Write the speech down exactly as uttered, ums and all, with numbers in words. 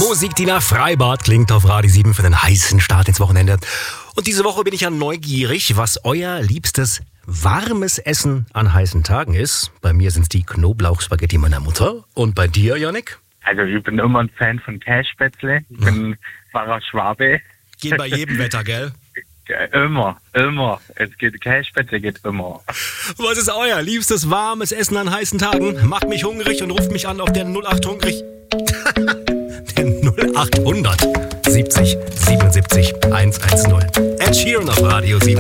Musik, die nach Freibad klingt auf Radio sieben für den heißen Start ins Wochenende. Und diese Woche bin ich ja neugierig, was euer liebstes warmes Essen an heißen Tagen ist. Bei mir sind es die Knoblauchspaghetti meiner Mutter. Und bei dir, Yannick? Also ich bin immer ein Fan von Kässpätzle. Ich bin wahrer Schwabe. Geht bei jedem Wetter, gell? Immer, immer. Es geht, Kässpätzle geht immer. Was ist euer liebstes warmes Essen an heißen Tagen? Macht mich hungrig und ruft mich an auf der null acht hungrig. der null acht hundert siebzig siebenundsiebzig hundertzehn. Ed Sheeran auf Radio sieben.